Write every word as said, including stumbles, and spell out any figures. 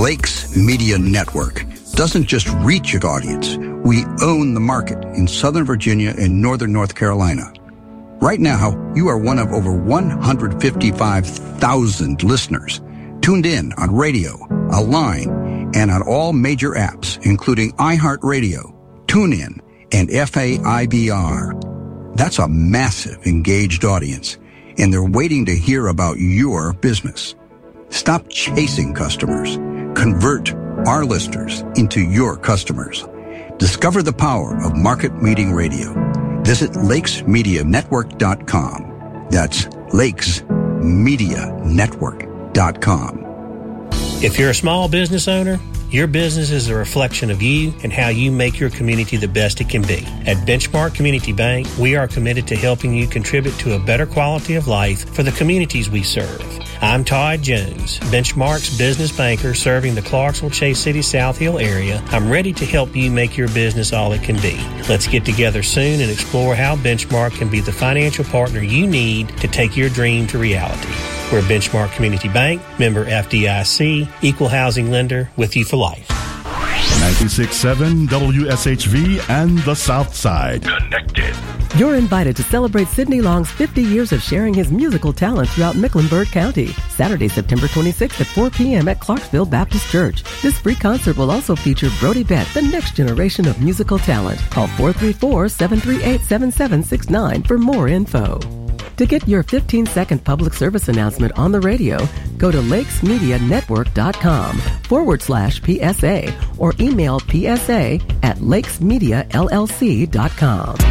Lakes Media Network doesn't just reach its audience. We own the market in Southern Virginia and Northern North Carolina. Right now, you are one of over one hundred fifty-five thousand listeners tuned in on radio, online, and on all major apps, including iHeartRadio, TuneIn, and F A I B R. That's a massive engaged audience, and they're waiting to hear about your business. Stop chasing customers. Convert our listeners into your customers. Discover the power of market meeting radio. Visit lakes media network dot com. That's lakes media network dot com. If you're a small business owner, your business is a reflection of you and how you make your community the best it can be. At Benchmark Community Bank, we are committed to helping you contribute to a better quality of life for the communities we serve. I'm Todd Jones, Benchmark's business banker serving the Clarksville, Chase City, South Hill area. I'm ready to help you make your business all it can be. Let's get together soon and explore how Benchmark can be the financial partner you need to take your dream to reality. We're Benchmark Community Bank, member F D I C, equal housing lender, with you for life. ninety-six point seven W S H V and the South Side. Connected. You're invited to celebrate Sidney Long's fifty years of sharing his musical talent throughout Mecklenburg County. Saturday, September twenty-sixth at four p.m. at Clarksville Baptist Church. This free concert will also feature Brody Bett, the next generation of musical talent. Call four three four, seven three eight, seven seven six nine for more info. To get your fifteen-second public service announcement on the radio, go to lakes media network dot com forward slash P S A or email P S A at lakes media L L C dot com.